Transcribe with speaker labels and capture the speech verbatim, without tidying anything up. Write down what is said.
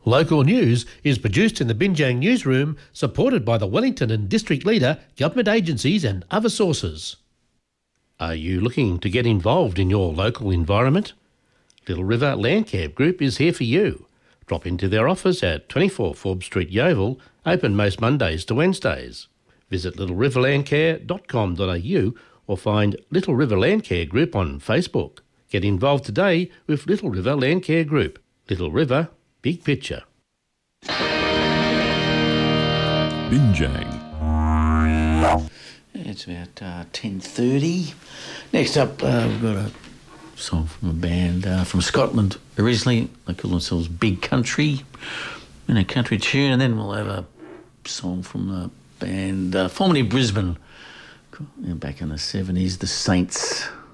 Speaker 1: Local news is produced in the Binjang newsroom, supported by the Wellington and District Leader, government agencies and other sources. Are you looking to get involved in your local environment? Little River Landcare Group is here for you. Drop into their office at twenty-four Forbes Street, Yeovil, open most Mondays to Wednesdays. Visit little river landcare dot com dot a u or find Little River Landcare Group on Facebook. Get involved today with Little River Landcare Group. Little River, big picture.
Speaker 2: Binjang.
Speaker 3: It's about uh, ten thirty. Next up, uh, we've got a song from a band uh, from Scotland originally. They call themselves Big Country, in a country tune, and then we'll have a song from the band uh, formerly Brisbane, back in the seventies, The Saints.